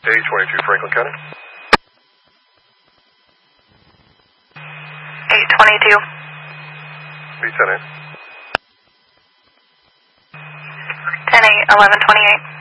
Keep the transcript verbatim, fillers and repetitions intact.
eight twenty-two Franklin County. eight twenty-two. B ten eight. ten eight, eleven twenty-eight.